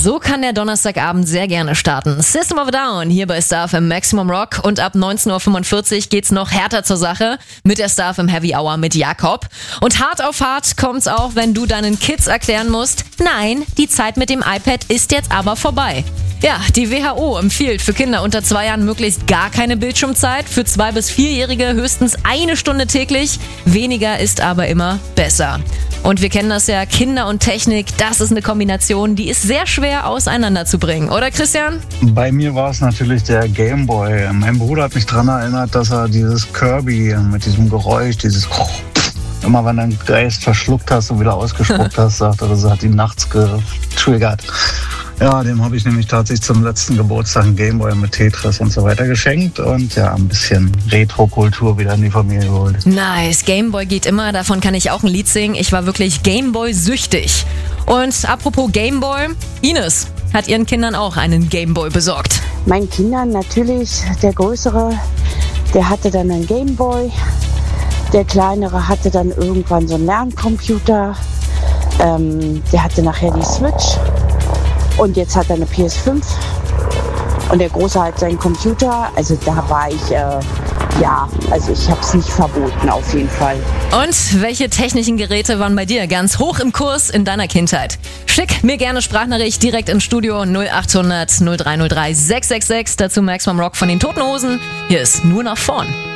So kann der Donnerstagabend sehr gerne starten. System of a Down hier bei Star FM Maximum Rock und ab 19.45 Uhr geht's noch härter zur Sache mit der Star FM Heavy Hour mit Jakob. Und hart auf hart kommt's auch, wenn du deinen Kids erklären musst, nein, die Zeit mit dem iPad ist jetzt aber vorbei. Ja, die WHO empfiehlt für Kinder unter 2 Jahren möglichst gar keine Bildschirmzeit, für 2- bis 4-Jährige höchstens 1 Stunde täglich. Weniger ist aber immer besser. Und wir kennen das ja, Kinder und Technik, das ist eine Kombination, die ist sehr schwer auseinanderzubringen, oder Christian? Bei mir war es natürlich der Gameboy. Mein Bruder hat mich daran erinnert, dass er dieses Kirby mit diesem Geräusch, dieses immer wenn du einen Geist verschluckt hast und wieder ausgespuckt hast, sagt er, das hat ihn nachts getriggert. Ja, dem habe ich nämlich tatsächlich zum letzten Geburtstag einen Gameboy mit Tetris und so weiter geschenkt und ja, ein bisschen Retro-Kultur wieder in die Familie geholt. Nice, Gameboy geht immer, davon kann ich auch ein Lied singen. Ich war wirklich Gameboy-süchtig. Und apropos Gameboy, Ines hat ihren Kindern auch einen Gameboy besorgt. Meinen Kindern natürlich, der Größere, der hatte dann einen Gameboy. Der Kleinere hatte dann irgendwann so einen Lerncomputer. Der hatte nachher die Switch. Und jetzt hat er eine PS5 und der Große hat seinen Computer. Also da war ich, ich habe es nicht verboten auf jeden Fall. Und welche technischen Geräte waren bei dir ganz hoch im Kurs in deiner Kindheit? Schick mir gerne Sprachnachricht direkt ins Studio 0800 0303 666. Dazu Maximum Rock von den Toten Hosen. Hier ist Nur nach vorn.